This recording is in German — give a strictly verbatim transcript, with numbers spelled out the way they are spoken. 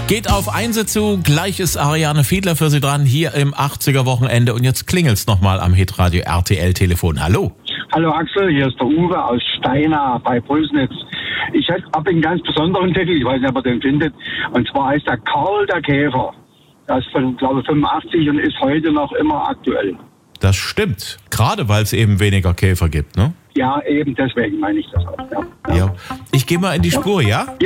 Geht auf Einse zu, gleich ist Ariane Fiedler für Sie dran, hier im achtziger-Wochenende. Und jetzt klingelt's nochmal am Hitradio R T L-Telefon. Hallo. Hallo Axel, hier ist der Uwe aus Steinach bei Brüsnitz. Ich habe einen ganz besonderen Titel, ich weiß nicht, ob ihr den findet. Und zwar heißt der Karl der Käfer. Das ist von, glaube ich, fünfundachtzig und ist heute noch immer aktuell. Das stimmt. Gerade weil es eben weniger Käfer gibt, ne? Ja, eben deswegen meine ich das auch. Ja, ja. ja. Ich gehe mal in die Spur, ja? Ja.